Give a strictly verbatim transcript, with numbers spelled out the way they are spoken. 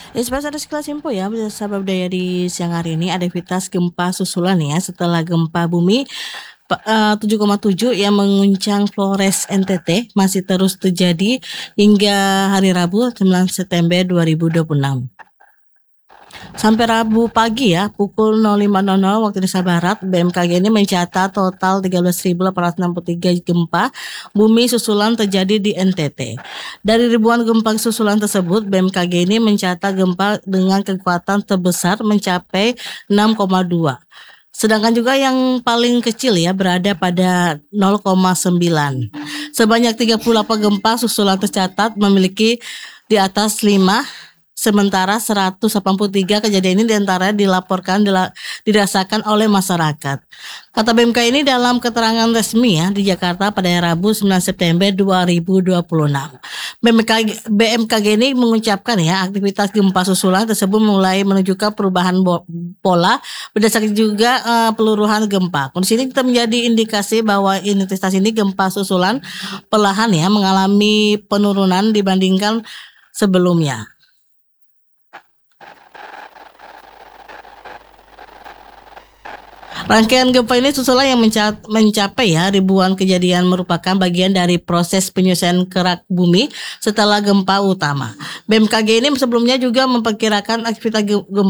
Ya, sebatas ada sekilas info ya, sahabat budaya di siang hari ini ada aktivitas gempa susulan ya setelah gempa bumi pa- eh, tujuh koma tujuh yang menguncang Flores N T T masih terus terjadi hingga hari Rabu sembilan September dua ribu dua puluh enam. Sampai Rabu pagi ya, pukul nol lima nol nol waktu Indonesia Barat, B M K G ini mencatat total tiga belas ribu delapan ratus enam puluh tiga gempa bumi susulan terjadi di N T T. Dari ribuan gempa susulan tersebut, B M K G ini mencatat gempa dengan kekuatan terbesar mencapai enam koma dua. Sedangkan juga yang paling kecil ya berada pada nol koma sembilan. Sebanyak tiga puluh delapan gempa susulan tercatat memiliki di atas lima. Sementara seratus delapan puluh tiga kejadian ini diantara dilaporkan dila- dirasakan oleh masyarakat. Kata B M K ini dalam keterangan resmi ya di Jakarta pada Rabu sembilan September dua ribu dua puluh enam. B M K, G- B M K G ini mengucapkan ya aktivitas gempa susulan tersebut mulai menunjukkan perubahan bo- pola berdasarkan juga eh, peluruhan gempa. Kondisi ini kita menjadi indikasi bahwa intensitas ini gempa susulan perlahan ya mengalami penurunan dibandingkan sebelumnya. Rangkaian gempa ini susulan yang menca- mencapai ya ribuan kejadian merupakan bagian dari proses penyusunan kerak bumi setelah gempa utama. B M K G ini sebelumnya juga memperkirakan aktivitas gempa